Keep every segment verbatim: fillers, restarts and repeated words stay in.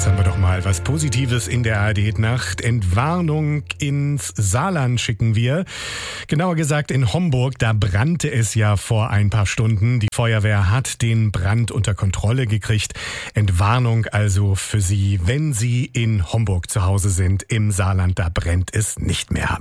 haben wir doch mal was Positives in der A R D-Nacht. Entwarnung ins Saarland schicken wir. Genauer gesagt in Homburg, da brannte es ja vor ein paar Stunden. Die Feuerwehr hat den Brand unter Kontrolle gekriegt. Entwarnung also für Sie, wenn Sie in Homburg zu Hause sind. Im Saarland, da brennt es nicht mehr.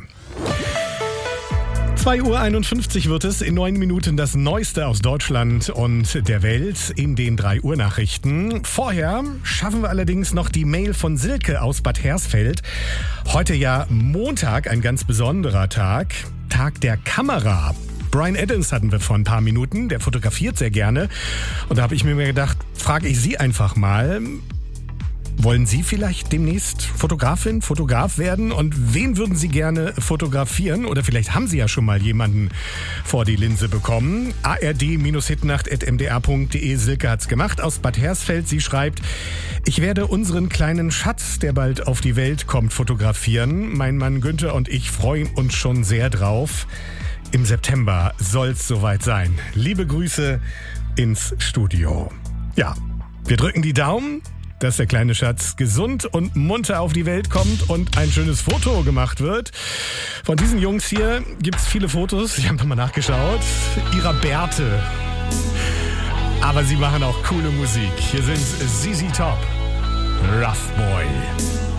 zwei Uhr einundfünfzig wird es, in neun Minuten das Neueste aus Deutschland und der Welt in den drei Uhr Nachrichten. Vorher schaffen wir allerdings noch die Mail von Silke aus Bad Hersfeld. Heute ja Montag, ein ganz besonderer Tag, Tag der Kamera. Bryan Adams hatten wir vor ein paar Minuten, der fotografiert sehr gerne. Und da habe ich mir gedacht, frage ich Sie einfach mal, wollen Sie vielleicht demnächst Fotografin, Fotograf werden? Und wen würden Sie gerne fotografieren? Oder vielleicht haben Sie ja schon mal jemanden vor die Linse bekommen. A R D Hitnacht at m d r punkt d e. Silke hat's gemacht aus Bad Hersfeld. Sie schreibt, ich werde unseren kleinen Schatz, der bald auf die Welt kommt, fotografieren. Mein Mann Günther und ich freuen uns schon sehr drauf. Im September soll's soweit sein. Liebe Grüße ins Studio. Ja, wir drücken die Daumen, dass der kleine Schatz gesund und munter auf die Welt kommt und ein schönes Foto gemacht wird. Von diesen Jungs hier gibt's viele Fotos, ich habe nochmal nachgeschaut, ihrer Bärte. Aber sie machen auch coole Musik. Hier sind Z Z Top, Rough Boy.